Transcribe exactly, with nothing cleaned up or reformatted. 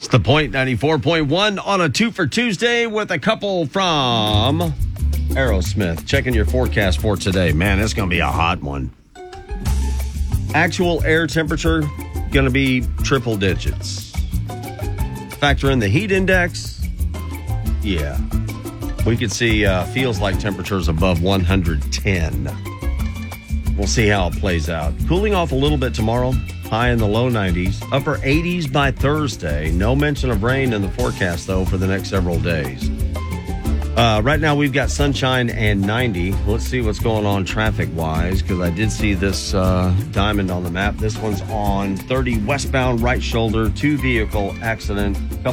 It's the Point ninety-four point one on a two for Tuesday with a couple from Aerosmith. Checking your forecast for today. Man, it's going to be a hot one. Actual air temperature going to be triple digits. Factor in the heat index. Yeah. We could see uh, feels like temperatures above one hundred ten. We'll see how it plays out. Cooling off a little bit tomorrow. High in the low nineties. Upper eighties by Thursday. No mention of rain in the forecast, though, for the next several days. Uh, right now, we've got sunshine and ninety. Let's see what's going on traffic-wise, because I did see this uh, diamond on the map. This one's on thirty westbound right shoulder, two-vehicle accident.